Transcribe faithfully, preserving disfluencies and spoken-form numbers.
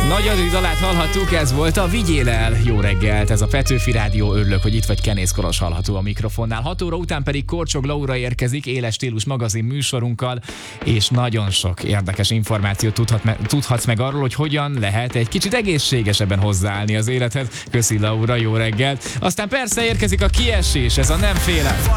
Nagy dalát hallhattuk, ez volt a Vigyél el, jó reggelt, ez a Petőfi Rádió, örülök, hogy itt vagy, Kenész Kolos hallható a mikrofonnál. hat óra után pedig Korcsog Laura érkezik éles stílus magazin műsorunkkal, és nagyon sok érdekes információt tudhat me- tudhatsz meg arról, hogy hogyan lehet egy kicsit egészségesebben hozzáállni az élethez. Köszi Laura, jó reggelt. Aztán persze érkezik a kiesés, ez a nem félek.